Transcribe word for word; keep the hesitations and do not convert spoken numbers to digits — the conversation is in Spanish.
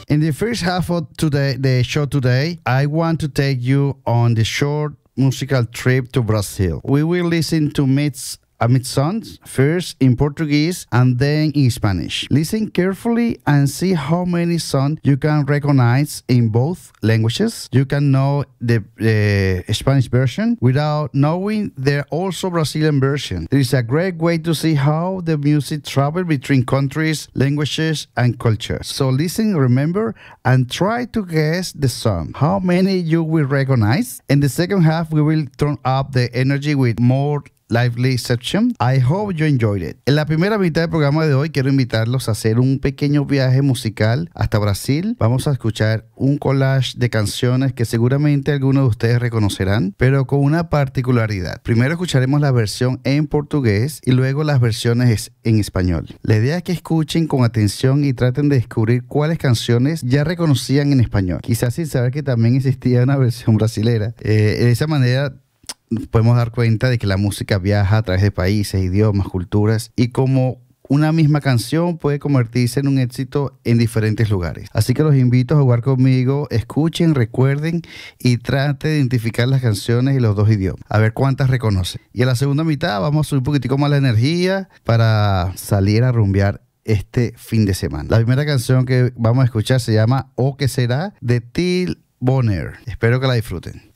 In the first half of today, the show today, I want to take you on the short musical trip to Brazil. We will listen to Mits Amid songs, first in Portuguese and then in Spanish. Listen carefully and see how many songs you can recognize in both languages. You can know the uh, Spanish version without knowing the also Brazilian version. It is a great way to see how the music travels between countries, languages, and cultures. So listen, remember, and try to guess the song. How many you will recognize? In the second half, we will turn up the energy with more lively section. I hope you enjoyed it. En la primera mitad del programa de hoy quiero invitarlos a hacer un pequeño viaje musical hasta Brasil. Vamos a escuchar un collage de canciones que seguramente algunos de ustedes reconocerán, pero con una particularidad. Primero escucharemos la versión en portugués y luego las versiones en español. La idea es que escuchen con atención y traten de descubrir cuáles canciones ya reconocían en español, quizás sin saber que también existía una versión brasilera. Eh, de esa manera nos podemos dar cuenta de que la música viaja a través de países, idiomas, culturas, y como una misma canción puede convertirse en un éxito en diferentes lugares. Así que los invito a jugar conmigo, escuchen, recuerden y traten de identificar las canciones y los dos idiomas, a ver cuántas reconocen. Y en la segunda mitad vamos a subir un poquitico más la energía para salir a rumbear este fin de semana. La primera canción que vamos a escuchar se llama O Que Será, de Till Bonner. Espero que la disfruten.